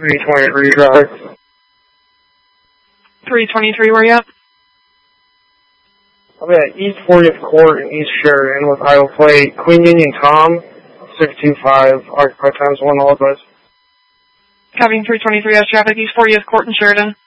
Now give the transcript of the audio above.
323 Drive. 323, where you at? I'm at East 40th Court in East Sheridan with Iowa Plate. Queen Union Tom, 625, Occupy times 1, all advice. Copying 323 as traffic, East 40th Court in Sheridan.